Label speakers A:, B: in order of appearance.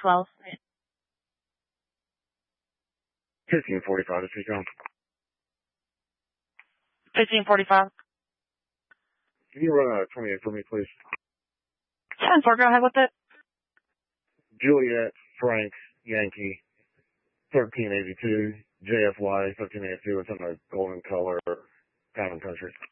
A: 12.
B: 1545 to speak on.
A: 1545.
B: Can you run 28 for me, please?
A: 10-4, go ahead with it.
B: Juliet, Frank, Yankee, 1382, JFY, 1382. It's in a golden color, Common Country.